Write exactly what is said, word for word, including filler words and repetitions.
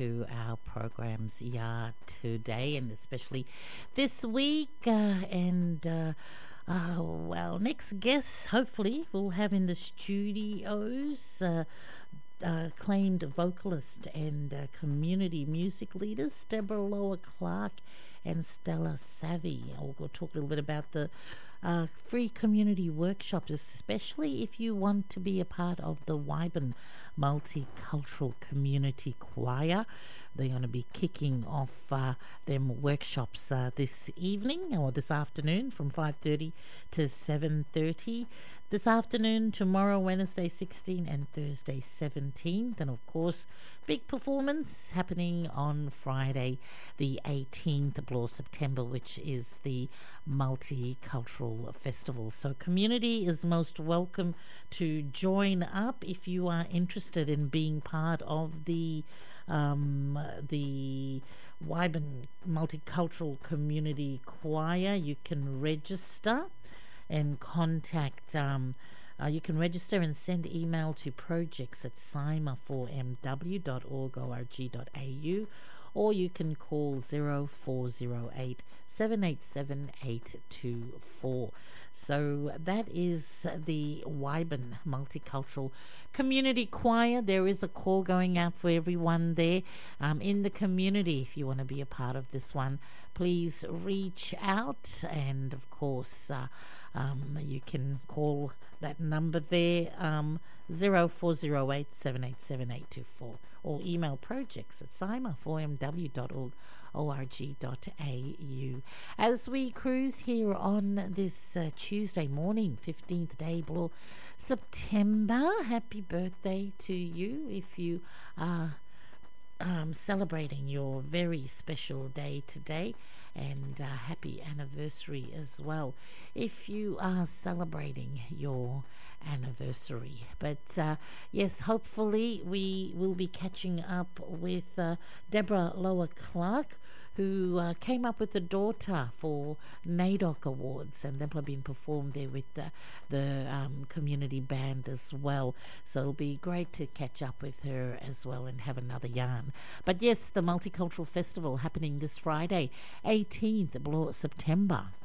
to our programs yeah today, and especially this week. Uh, and uh, uh, well, next guest hopefully we'll have in the studios. Uh, Uh, acclaimed vocalist and uh, community music leaders Deborah Lower Clark and Stella Savvy. We'll go talk a little bit about the uh, free community workshops, especially if you want to be a part of the Wyburn Multicultural Community Choir. They're going to be kicking off uh, them workshops uh, this evening or this afternoon from five thirty to seven thirty. This afternoon, tomorrow, Wednesday sixteenth and Thursday seventeenth. And of course, big performance happening on Friday the eighteenth of September, which is the Multicultural Festival. So community is most welcome to join up if you are interested in being part of the um, the Wyburn Multicultural Community Choir. You can register and contact, um, uh, you can register and send email to projects at cyma four m w dot org dot a u, or you can call zero four zero eight, seven eight seven, eight two four. So that is the Wyburn Multicultural Community Choir. There is a call going out for everyone there um, in the community. If you want to be a part of this one, please reach out, and of course uh, um, you can call that number there, um, zero four zero eight, seven eight seven, eight two four, or email projects at cyma four m w dot org dot a u. As we cruise here on this uh, Tuesday morning, fifteenth day of September, happy birthday to you if you are um, celebrating your very special day today, and uh, happy anniversary as well if you are celebrating your anniversary. But uh, yes, hopefully we will be catching up with uh, Deborah Lower Clark, who uh, came up with the daughter for NAIDOC Awards, and they'll be performed there with the, the um, community band as well. So it'll be great to catch up with her as well and have another yarn. But yes, the Multicultural Festival happening this Friday, eighteenth of September.